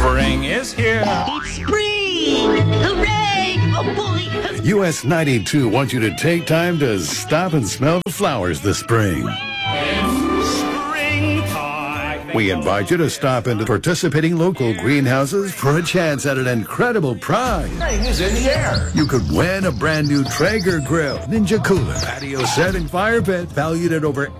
Spring is here. It's spring! Hooray! Oh boy! US 92 wants you to take time to stop and smell the flowers this spring. We invite you to stop into participating local greenhouses for a chance at an incredible prize. Spring is in the air. You could win a brand new Traeger grill, Ninja cooler, patio set, and fire pit valued at over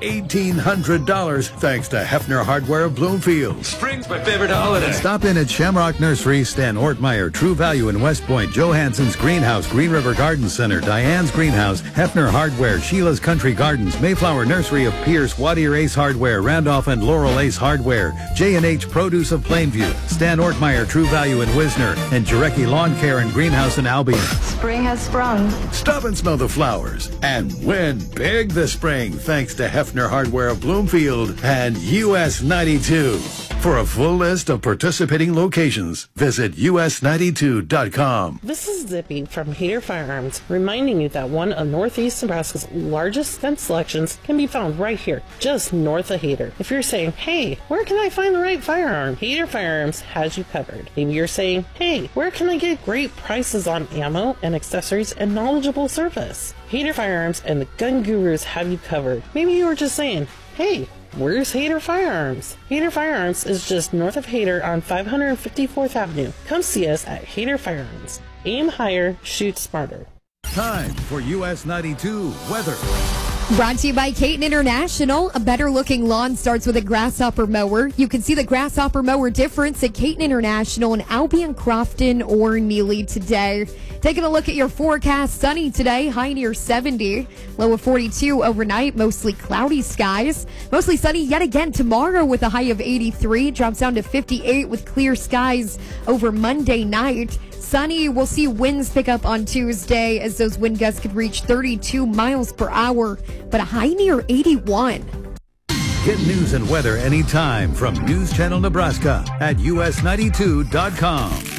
$1,800 thanks to Hefner Hardware of Bloomfield. Spring's my favorite holiday. Stop in at Shamrock Nursery, Stan Ortmeyer, True Value in West Point, Johansson's Greenhouse, Green River Garden Center, Diane's Greenhouse, Hefner Hardware, Sheila's Country Gardens, Mayflower Nursery of Pierce, Wadier Ace Hardware, Randolph and Laurel Ace Hardware, J&H Produce of Plainview, Stan Ortmeyer, True Value in Wisner, and Jarecki Lawn Care and Greenhouse in Albion. Spring has sprung. Stop and smell the flowers and win big this spring thanks to Hefner Hardware of Bloomfield and US 92. For a full list of participating locations, visit us92.com. This is Zippy from Hader Firearms, reminding you that one of Northeast Nebraska's largest gun selections can be found right here, just north of Hader. If you're saying, hey, where can I find the right firearm? Hader Firearms has you covered. Maybe you're saying, hey, where can I get great prices on ammo and accessories and knowledgeable service? Hader Firearms and the Gun Gurus have you covered. Maybe you were just saying, hey, where's Hader Firearms? Hader Firearms is just north of Hader on 554th Avenue. Come see us at Hader Firearms. Aim higher, shoot smarter. Time for US 92 weather. Brought to you by Caton International. A better looking lawn starts with a Grasshopper mower. You can see the Grasshopper mower difference at Caton International in Albion, Crofton, or Neely today. Taking a look at your forecast, sunny today, high near 70, low of 42 overnight, mostly cloudy skies. Mostly sunny yet again tomorrow with a high of 83, drops down to 58 with clear skies over Monday night. Sunny, we'll see winds pick up on Tuesday as those wind gusts could reach 32 miles per hour, but a high near 81. Get news and weather anytime from News Channel Nebraska at us92.com.